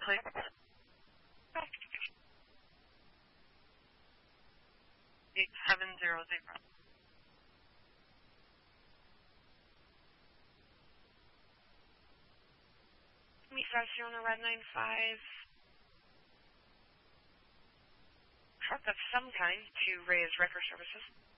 please. 8700. Meet Frosty on the Red 95. Truck of some kind to Reyes Record Services.